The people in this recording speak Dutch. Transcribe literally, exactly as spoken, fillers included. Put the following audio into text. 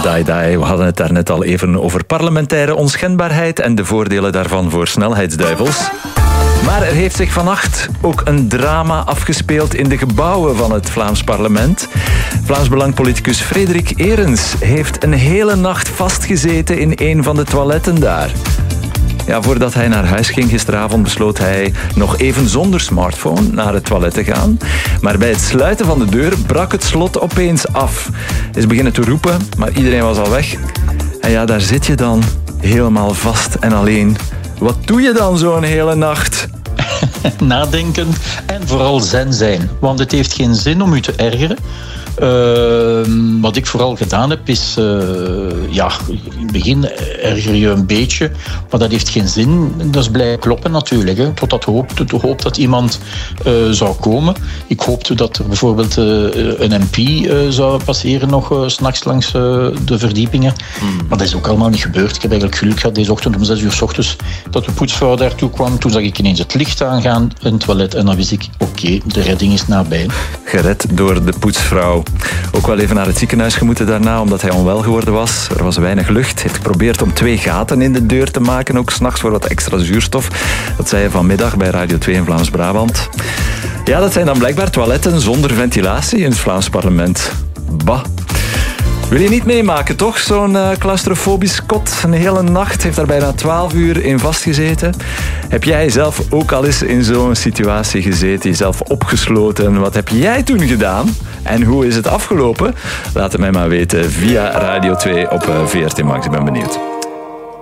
Dai Dai. We hadden het daarnet al even over parlementaire onschendbaarheid en de voordelen daarvan voor snelheidsduivels. Maar er heeft zich vannacht ook een drama afgespeeld in de gebouwen van het Vlaams parlement. Vlaams Belang-politicus Frederik Eerens heeft een hele nacht vastgezeten in een van de toiletten daar. Ja, voordat hij naar huis ging gisteravond besloot hij nog even zonder smartphone naar het toilet te gaan. Maar bij het sluiten van de deur brak het slot opeens af. Hij is beginnen te roepen, maar iedereen was al weg. En ja, daar zit je dan helemaal vast en alleen. Wat doe je dan zo'n hele nacht? Nadenken en vooral zen zijn. Want het heeft geen zin om u te ergeren. Uh, wat ik vooral gedaan heb is... Uh, ja, in het begin erger je een beetje. Maar dat heeft geen zin. Dat is blijven kloppen natuurlijk. Hè, totdat hoopt, hoop dat iemand uh, zou komen. Ik hoopte dat er bijvoorbeeld uh, een M P uh, zou passeren nog uh, 's nachts langs uh, de verdiepingen. Mm. Maar dat is ook allemaal niet gebeurd. Ik heb eigenlijk geluk gehad deze ochtend om zes uur 's ochtends dat de poetsvrouw daartoe kwam. Toen zag ik ineens het licht aangaan in het toilet. En dan wist ik, oké, okay, de redding is nabij. Gered door de poetsvrouw. Ook wel even naar het ziekenhuis gemoeten daarna, omdat hij onwel geworden was. Er was weinig lucht. Hij heeft geprobeerd om twee gaten in de deur te maken, ook 's nachts voor wat extra zuurstof. Dat zei hij vanmiddag bij Radio twee in Vlaams-Brabant. Ja, dat zijn dan blijkbaar toiletten zonder ventilatie in het Vlaams parlement. Bah. Wil je niet meemaken, toch? Zo'n uh, claustrofobisch kot, een hele nacht, heeft daar bijna twaalf uur in vastgezeten. Heb jij zelf ook al eens in zo'n situatie gezeten, jezelf opgesloten? Wat heb jij toen gedaan? En hoe is het afgelopen? Laat het mij maar weten via Radio twee op uh, V R T Max. Ik ben benieuwd.